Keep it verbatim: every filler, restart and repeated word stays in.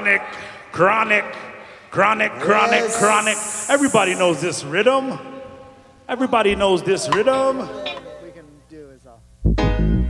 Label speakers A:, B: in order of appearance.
A: chronic, chronic, chronic, chronic,
B: Yes.
A: chronic. Everybody knows this rhythm. Everybody knows this rhythm.